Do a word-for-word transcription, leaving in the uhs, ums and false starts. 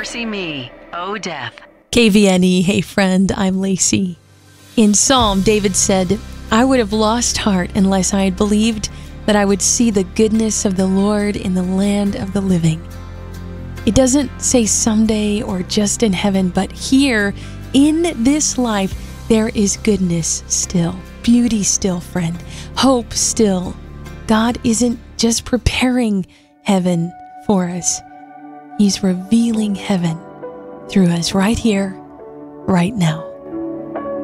Mercy Me, O Death. K V N E, hey friend, I'm Lacey. In Psalm, David said, I would have lost heart unless I had believed that I would see the goodness of the Lord in the land of the living. It doesn't say someday or just in heaven, but here in this life, there is goodness still, beauty still, friend, hope still. God isn't just preparing heaven for us. He's revealing heaven through us right here, right now.